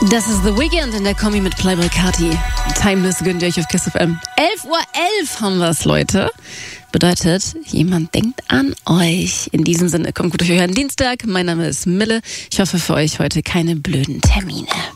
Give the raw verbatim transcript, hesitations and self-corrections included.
Das ist The Weeknd in der Kombi mit Playboy Carti. Timeless gönnt ihr euch auf Kiss F M. elf Uhr elf haben wir es, Leute. Bedeutet, jemand denkt an euch. In diesem Sinne, kommt gut durch euren Dienstag. Mein Name ist Mille. Ich hoffe für euch heute keine blöden Termine.